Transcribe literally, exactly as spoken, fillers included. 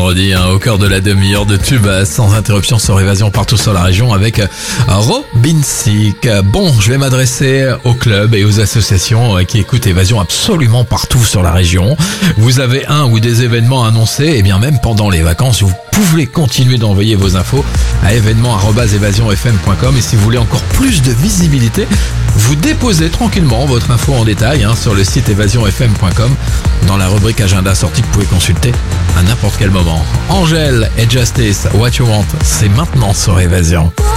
vendredi, hein, au cœur de la demi-heure de tube sans interruption sur Évasion partout sur la région avec Robin Thicke. Bon, je vais m'adresser aux clubs et aux associations qui écoutent Évasion absolument partout sur la région. Vous avez un ou des événements annoncés, et bien même pendant les vacances, vous pouvez continuer d'envoyer vos infos à événements arobase évasion f m point com, et si vous voulez encore plus de visibilité, vous déposez tranquillement votre info en détail hein, sur le site évasion f m point com dans la rubrique agenda sortie que vous pouvez consulter à n'importe quel moment. Angèle et Justice, What You Want, c'est maintenant sur Évasion.